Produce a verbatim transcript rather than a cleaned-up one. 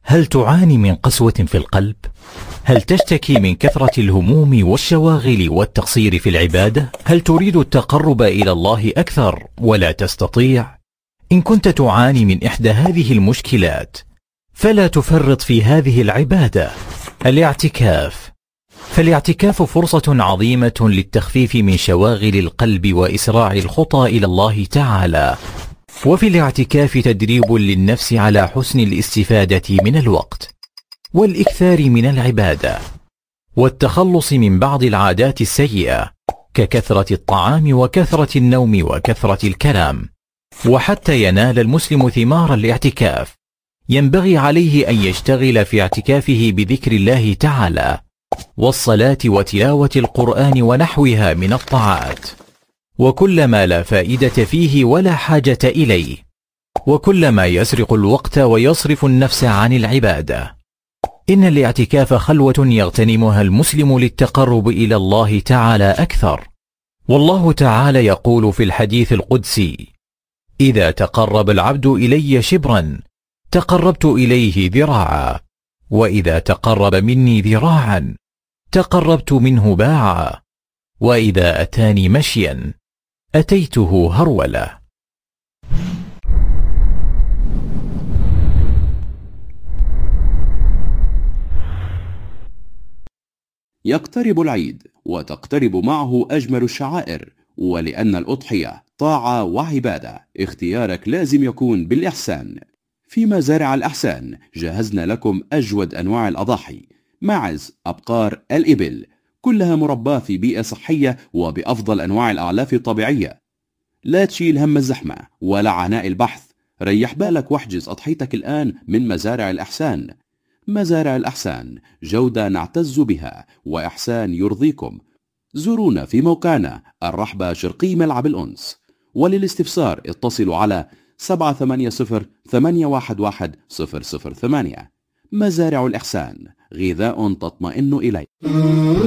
هل تعاني من قسوة في القلب؟ هل تشتكي من كثرة الهموم والشواغل والتقصير في العبادة؟ هل تريد التقرب إلى الله أكثر ولا تستطيع؟ إن كنت تعاني من إحدى هذه المشكلات فلا تفرط في هذه العبادة، الاعتكاف. فالاعتكاف فرصة عظيمة للتخفيف من شواغل القلب وإسراع الخطى إلى الله تعالى. وفي الاعتكاف تدريب للنفس على حسن الاستفادة من الوقت والإكثار من العبادة والتخلص من بعض العادات السيئة ككثرة الطعام وكثرة النوم وكثرة الكلام. وحتى ينال المسلم ثمار الاعتكاف ينبغي عليه أن يشتغل في اعتكافه بذكر الله تعالى والصلاة وتلاوة القرآن ونحوها من الطاعات، وكل ما لا فائدة فيه ولا حاجة إليه، وكل ما يسرق الوقت ويصرف النفس عن العبادة. إن الاعتكاف خلوة يغتنمها المسلم للتقرب إلى الله تعالى أكثر. والله تعالى يقول في الحديث القدسي: إذا تقرب العبد إلي شبرا تقربت إليه ذراعا، وإذا تقرب مني ذراعا تقربت منه باعا، وإذا أتاني مشيا أتيته هرولة. يقترب العيد وتقترب معه أجمل الشعائر، ولأن الأضحية طاعة وعبادة اختيارك لازم يكون بالإحسان. في مزارع الإحسان جهزنا لكم أجود أنواع الأضاحي: ماعز، أبقار، الإبل، كلها مرباة في بيئة صحية وبأفضل أنواع الأعلاف الطبيعية. لا تشيل هم الزحمة ولا عناء البحث، ريح بالك واحجز أضحيتك الآن من مزارع الإحسان. مزارع الإحسان جودة نعتز بها وإحسان يرضيكم. زورونا في موقعنا الرحبة شرقي ملعب الأنس، وللاستفسار اتصلوا على سبعة ثمانية صفر ثمانية واحد واحد صفر صفر ثمانية. مزارع الإحسان، غذاء تطمئن إليه.